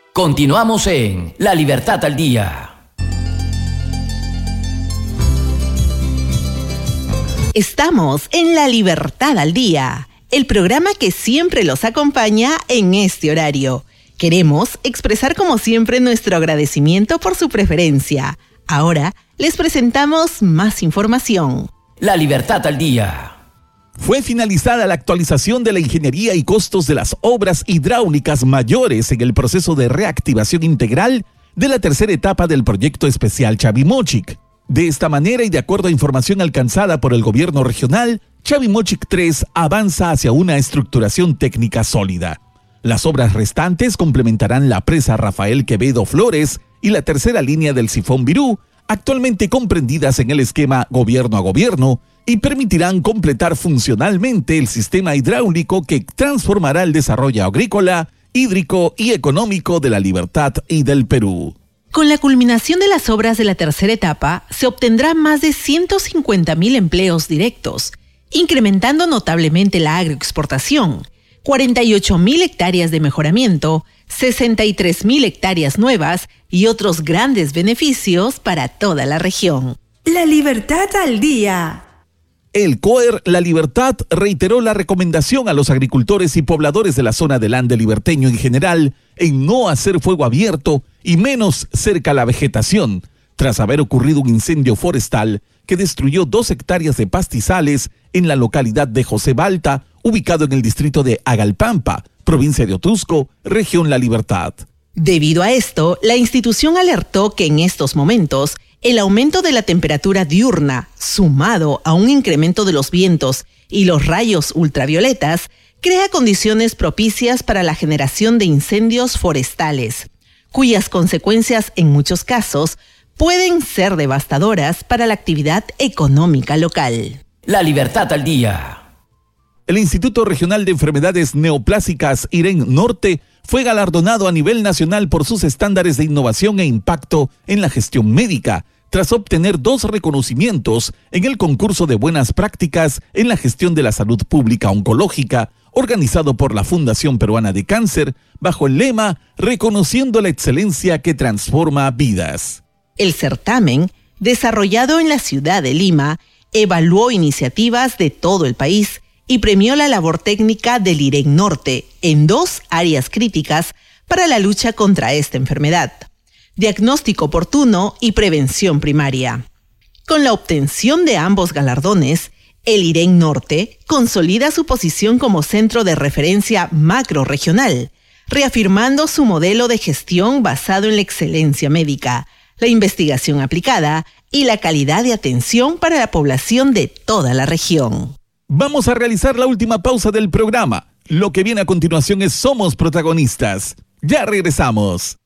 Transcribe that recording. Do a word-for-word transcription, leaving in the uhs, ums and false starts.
Continuamos en La Libertad al Día. Estamos en La Libertad al Día, el programa que siempre los acompaña en este horario. Queremos expresar como siempre nuestro agradecimiento por su preferencia. Ahora les presentamos más información. La Libertad al Día. Fue finalizada la actualización de la ingeniería y costos de las obras hidráulicas mayores en el proceso de reactivación integral de la tercera etapa del proyecto especial Chavimochic. De esta manera y de acuerdo a información alcanzada por el gobierno regional, Chavimochic tres avanza hacia una estructuración técnica sólida. Las obras restantes complementarán la presa Rafael Quevedo Flores y la tercera línea del Sifón Virú, actualmente comprendidas en el esquema gobierno a gobierno, y permitirán completar funcionalmente el sistema hidráulico que transformará el desarrollo agrícola, hídrico y económico de La Libertad y del Perú. Con la culminación de las obras de la tercera etapa, se obtendrá más de ciento cincuenta mil empleos directos, incrementando notablemente la agroexportación, cuarenta y ocho mil hectáreas de mejoramiento, sesenta y tres mil hectáreas nuevas y otros grandes beneficios para toda la región. La Libertad al Día. El C O E R La Libertad reiteró la recomendación a los agricultores y pobladores de la zona del Ande liberteño en general en no hacer fuego abierto y menos cerca a la vegetación, tras haber ocurrido un incendio forestal que destruyó dos hectáreas de pastizales en la localidad de José Balta, ubicado en el distrito de Agalpampa, provincia de Otusco, región La Libertad. Debido a esto, la institución alertó que en estos momentos el aumento de la temperatura diurna, sumado a un incremento de los vientos y los rayos ultravioletas, crea condiciones propicias para la generación de incendios forestales, cuyas consecuencias en muchos casos pueden ser devastadoras para la actividad económica local. La Libertad al Día. El Instituto Regional de Enfermedades Neoplásicas IREN Norte fue galardonado a nivel nacional por sus estándares de innovación e impacto en la gestión médica, tras obtener dos reconocimientos en el concurso de buenas prácticas en la gestión de la salud pública oncológica, organizado por la Fundación Peruana de Cáncer, bajo el lema Reconociendo la excelencia que transforma vidas. El certamen, desarrollado en la ciudad de Lima, evaluó iniciativas de todo el país y premió la labor técnica del IREN Norte en dos áreas críticas para la lucha contra esta enfermedad: diagnóstico oportuno y prevención primaria. Con la obtención de ambos galardones, el IREN Norte consolida su posición como centro de referencia macrorregional, reafirmando su modelo de gestión basado en la excelencia médica, la investigación aplicada y la calidad de atención para la población de toda la región. Vamos a realizar la última pausa del programa. Lo que viene a continuación es Somos Protagonistas. Ya regresamos.